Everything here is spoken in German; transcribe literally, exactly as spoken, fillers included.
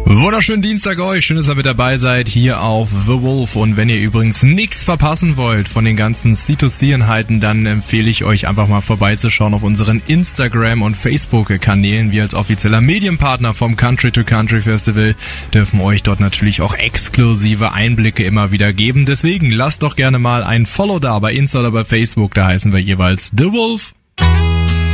Wunderschönen Dienstag euch, schön, dass ihr mit dabei seid hier auf The Wolf. Und wenn ihr übrigens nichts verpassen wollt von den ganzen C zwei C-Inhalten, dann empfehle ich euch einfach mal vorbeizuschauen auf unseren Instagram- und Facebook-Kanälen. Wir als offizieller Medienpartner vom Country to Country Festival dürfen euch dort natürlich auch exklusive Einblicke immer wieder geben. Deswegen lasst doch gerne mal ein Follow da bei Insta oder bei Facebook, da heißen wir jeweils The Wolf.